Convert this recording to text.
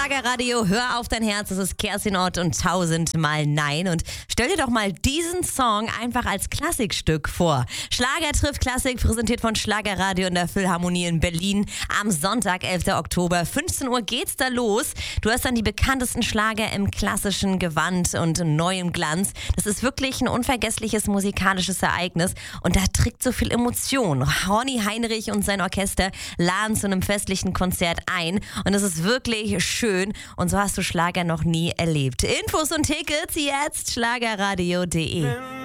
Schlagerradio, hör auf dein Herz, das ist Kerstin Ott und 1000-mal Nein. Und stell dir doch mal diesen Song einfach als Klassikstück vor. Schlager trifft Klassik, präsentiert von Schlagerradio in der Philharmonie in Berlin. Am Sonntag, 11. Oktober, 15 Uhr geht's da los. Du hast dann die bekanntesten Schlager im klassischen Gewand und neuem Glanz. Das ist wirklich ein unvergessliches musikalisches Ereignis und da trägt so viel Emotion. Horni Heinrich und sein Orchester laden zu einem festlichen Konzert ein und es ist wirklich schön und so hast du Schlager noch nie erlebt. Infos und Tickets jetzt schlagerradio.de.